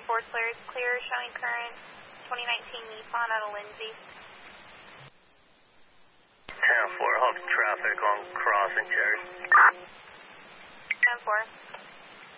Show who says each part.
Speaker 1: 4 clear, showing current 2019 Nissan out of Lindsay.
Speaker 2: 10-4, halt traffic on crossing Cherry.
Speaker 1: 10-4.